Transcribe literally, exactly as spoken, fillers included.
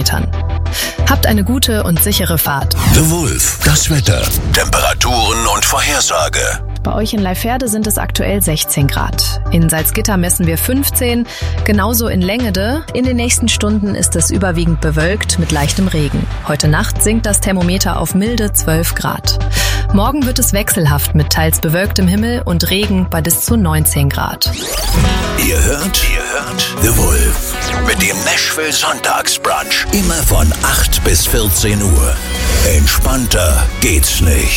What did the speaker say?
Kilometern. Habt eine gute und sichere Fahrt. The Wolf, das Wetter, Temperaturen und Vorhersage. Bei euch in Leiferde sind es aktuell sechzehn Grad. In Salzgitter messen wir fünfzehn, genauso in Längede. In den nächsten Stunden ist es überwiegend bewölkt mit leichtem Regen. Heute Nacht sinkt das Thermometer auf milde zwölf Grad. Morgen wird es wechselhaft mit teils bewölktem Himmel und Regen bei bis zu neunzehn Grad. Ihr hört, ihr hört The Wolf mit dem Nashville Sonntagsbrunch. Immer von acht bis vierzehn Uhr. Entspannter geht's nicht.